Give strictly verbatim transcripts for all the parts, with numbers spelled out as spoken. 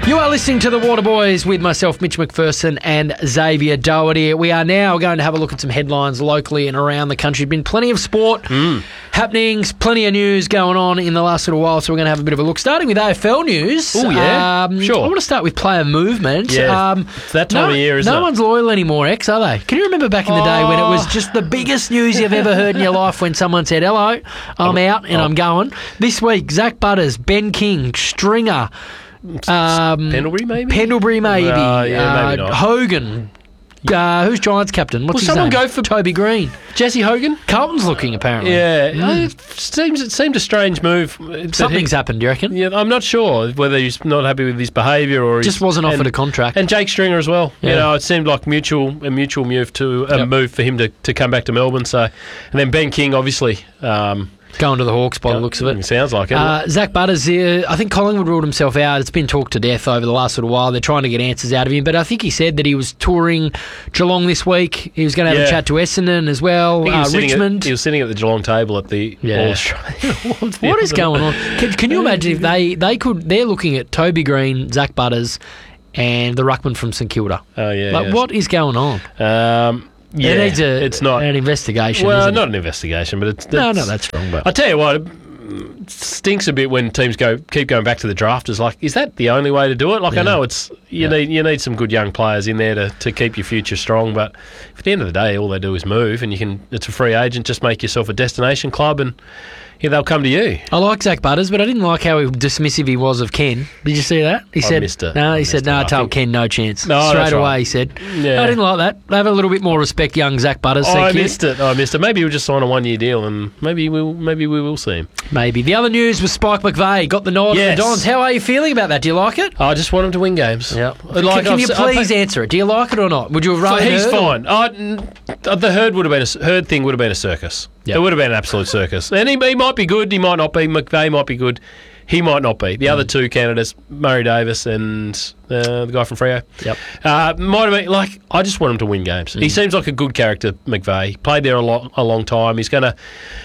You are listening to The Waterboys with myself, Mitch McPherson, and Xavier Doherty. We are now going to have a look at some headlines locally and around the country. Been plenty of sport Mm. happenings, plenty of news going on in the last little while, so we're going to have a bit of a look. Starting with A F L news. Oh, yeah? Um, Sure. I want to start with player movement. Yeah, Um, it's that time no, of year, isn't no it? one's loyal anymore, X, are they? Can you remember back in the day when it was Oh. just the biggest news you've ever heard in your life when someone said, hello, I'm out and I'm going? This week, Zach Butters, Ben King, Stringer, Um, Pendlebury, maybe? Pendlebury, maybe. Uh, yeah, maybe Uh, not. Hogan. Uh, who's Giants captain? What's Will his someone name? go for- Toby Green. Jesse Hogan? Carlton's looking, apparently. Yeah. Mm. It seems it seemed a strange move. that Something's he- happened, do you reckon? Yeah, I'm not sure whether he's not happy with his behaviour or Just he's, wasn't offered and, a contract. And Jake Stringer as well. Yeah. You know, it seemed like mutual a mutual move to a Yep. move for him to, to come back to Melbourne. So, and then Ben King, obviously. Um, Going to the Hawks by the looks of it. Sounds like it. Uh, Zach Butters, uh, I think Collingwood ruled himself out. It's been talked to death over the last little while. They're trying to get answers out of him. But I think he said that he was touring Geelong this week. He was going to have Yeah. a chat to Essendon as I well. think he Uh, was sitting Richmond. At, he was sitting at the Geelong table at the Yeah. All Australian. Awards the What is other- going on? Can, can you imagine if they, they could? They're looking at Toby Green, Zach Butters, and the ruckman from St Kilda. Oh yeah. Like, yes. what is going on? Um, yeah, It needs a, it's not. an investigation. Well, isn't not it? an investigation, but it's. No, it's- no, that's wrong. But I tell you what, it stinks a bit when teams go keep going back to the draft. Is like, is that the only way to do it? Like, Yeah. I know it's you Yeah. need you need some good young players in there to, to keep your future strong, but at the end of the day, all they do is move, and you can. It's a free agent. Just make yourself a destination club, and yeah, they'll come to you. I like Zach Butters, but I didn't like how dismissive he was of Ken. Did you see that? He I said, missed it. "No," I he missed said, it. "No." I I told think- Ken no chance. No, Straight that's away, right. he said, Yeah. "I didn't like that. Have a little bit more respect, young Zach Butters." Oh, Thank I you. missed it. I missed it. Maybe we'll just sign a one-year deal, and maybe we'll maybe we will see him. Maybe. The other news was Spike McVeigh got the nod Yes. at the Dons. How are you feeling about that? Do you like it? I just want him to win games. Yep. Like, can can I've you s- I've please had- answer it? Do you like it or not? Would you have rather He's heard or- fine. Oh, n- the herd would have been a s- herd thing would have been a circus. Yep. It would have been an absolute circus. And he, he might be good. He might not be. McVeigh might be good. He might not be. The other two candidates, Murray Davis and uh, the guy from Freo, Yep. uh, might have been like. I just want him to win games. He seems like a good character, McVeigh. He played there a lot, a long time. He's gonna.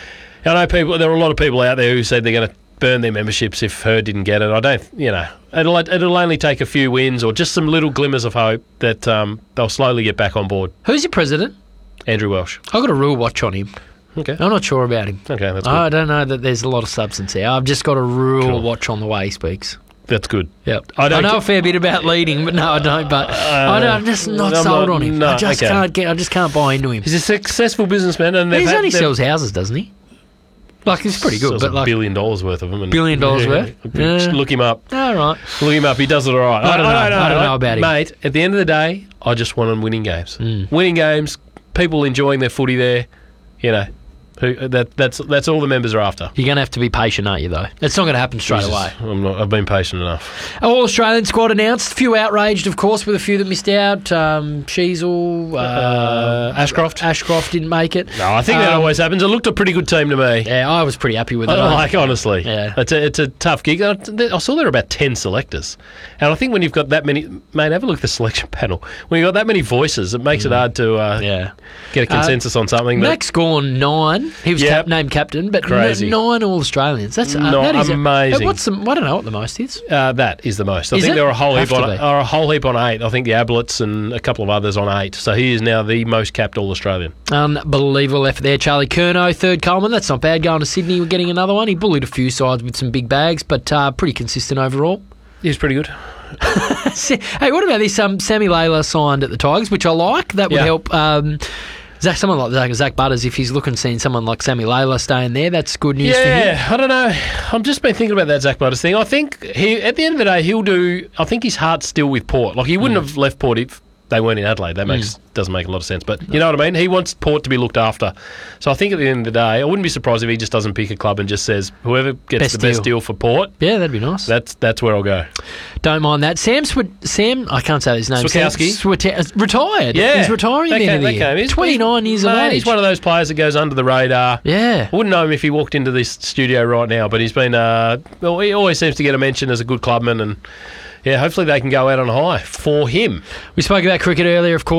I know people. There are a lot of people out there who said they're going to burn their memberships if Herd didn't get it. I don't. You know, it'll it'll only take a few wins or just some little glimmers of hope that um, they'll slowly get back on board. Who's your president? Andrew Welsh. I've got a real watch on him. Okay. I'm not sure about him. Okay, that's good. I don't know that there's a lot of substance here. I've just got a real Cool. watch on the way he speaks. That's good. Yep. I I, don't know get- a fair bit about leading, but no, I don't. But I don't, I'm just not I'm sold not- on him. no, I just okay. can't get. I just can't buy into him. He's a successful businessman, and they've He had, only they've- sells houses, doesn't he? Like, he's pretty good, sells but a like, billion dollars worth of them. And Billion dollars worth? Yeah. Look him up. all right. Look him up. He does it all right. I don't know. I don't know about him. mate. At the end of the day, I just want him winning games. Mm. Winning games. People enjoying their footy there. You know, who, that that's that's all the members are after. You're going to have to be patient, aren't you, though? It's not going to happen straight Jesus, away. I'm not, I've been patient enough. All Australian squad announced. A few outraged, of course, with a few that missed out. Um, Sheasel, uh, Uh, Ashcroft. Ashcroft didn't make it. No, I think that Um, always happens. It looked a pretty good team to me. Yeah, I was pretty happy with it. I like, honestly. Yeah. It's a, it's a tough gig. I I saw there were about ten selectors. And I think when you've got that many... Mate, have a look at the selection panel. When you've got that many voices, it makes it hard to uh, Yeah. get a consensus on something. That, Max Gawn, nine. He was Yep. cap- named captain, but Crazy. n- nine All Australians. That's uh, Not that is amazing. Uh, what's the, I don't know what the most is. uh, that is the most. I Is think it? there are a whole Have heap to on be. are a whole heap on eight. I think the Ablets and a couple of others on eight. So he is now the most capped All-Australian. Unbelievable effort there. Charlie Curnow, third Coleman. That's not bad going to Sydney. We're getting another one. He bullied a few sides with some big bags, but uh, pretty consistent overall. He's pretty good. Hey, what about this? Um, Sammy Layla signed at the Tigers, which I like. That would Yeah. help. Um, Zach, someone like Zach, Zach Butters, if he's looking seeing someone like Sammy Layla staying there, that's good news for him. Yeah, I don't know. I've just been thinking about that Zach Butters thing. I think he, at the end of the day, he'll do. I think his heart's still with Port. Like he wouldn't Mm. have left Port if they weren't in Adelaide. That makes doesn't make a lot of sense. But you know what I mean. He wants Port to be looked after. So I think at the end of the day, I wouldn't be surprised if he just doesn't pick a club and just says whoever gets Best the best deal. deal for Port. Yeah, that'd be nice. That's that's where I'll go. Don't mind that. Sam, Sw- Sam, I can't say his name. Swakowski. Sam Swate- uh, retired. Yeah, He's retiring that at the end came- of the that year. came. He's- twenty-nine years of Mate, age. He's one of those players that goes under the radar. Yeah. I wouldn't know him if he walked into this studio right now, but he's been. Uh, well, he always seems to get a mention as a good clubman, and yeah, hopefully they can go out on a high for him. We spoke about cricket earlier, of course. Uh,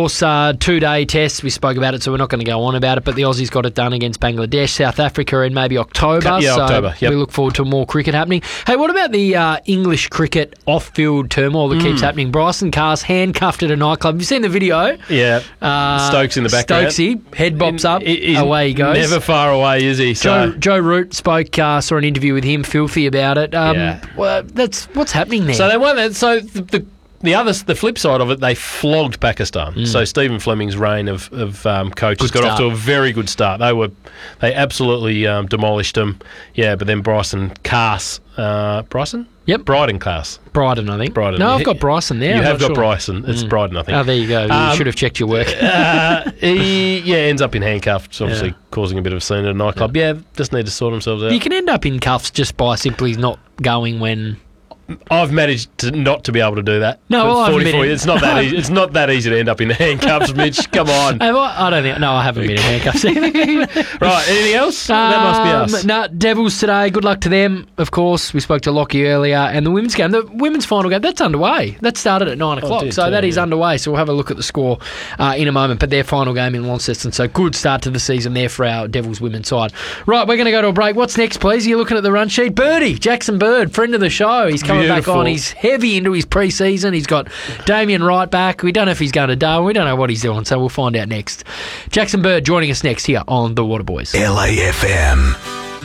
uh, two-day test. We spoke about it, so we're not going to go on about it. But the Aussies got it done against Bangladesh, South Africa in maybe October. Yeah, so October. Yep. We look forward to more cricket happening. Hey, what about the uh, English cricket off-field turmoil that Mm. keeps happening? Bryson Carr's handcuffed at a nightclub. Have you seen the video? Yeah. Uh, Stokes in the background. Stokesy, head bops up, He- he's away he goes. Never far away, is he? So Joe, Joe Root spoke, uh, saw an interview with him, filthy about it. Um, Yeah. well, that's what's happening there. So they won that. So the, the the other the flip side of it, they flogged Pakistan. So Stephen Fleming's reign of of um, coaches Mm. Good got off to start. a very good start. They were they absolutely um, demolished them. Yeah, but then Bryson Cass, uh, Bryson, Yep. Bryden Cass, Bryden, I think. Bryden. No, I've got Bryson there. You I'm have not got sure. Bryson. It's Bryden, I think. Oh, there you go. You Um, should have checked your work. uh, he yeah ends up in handcuffs, obviously Yeah. causing a bit of a scene at a nightclub. Yeah, just need to sort themselves out. You can end up in cuffs just by simply not going when. I've managed to not to be able to do that. No, For well, I haven't forty-four been in- years. It's not that easy. It's not that easy to end up in handcuffs, Mitch. Come on. Have I, I don't think. No, I haven't been in handcuffs. Right, anything else? that must be us. Um, No, Devils today. Good luck to them. Of course, we spoke to Lockie earlier, and the women's game, the women's final game, that's underway. That started at nine o'clock, did so too, that is yeah. underway. So we'll have a look at the score uh, in a moment. But their final game in Launceston, so good start to the season there for our Devils women's side. Right, we're going to go to a break. What's next, please? You're looking at the run sheet. Birdie, Jackson Bird, friend of the show. He's coming Beautiful. back on. He's heavy into his pre-season. He's got Damien Wright back. We don't know if he's going to Darwin. We don't know what he's doing, so we'll find out next. Jackson Bird joining us next here on The Water Boys. L A F M.